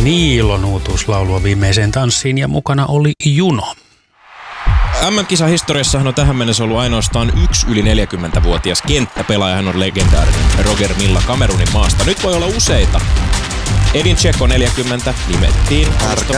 Niilon uutuuslaulua viimeiseen tanssiin ja mukana oli Juno. MM-kisahistoriassahan on tähän mennessä ollut ainoastaan yksi yli 40-vuotias kenttäpelaaja. Hän on legendaarinen Roger Milla Kamerunin maasta. Nyt voi olla useita. Edin Dzeko 40 nimettiin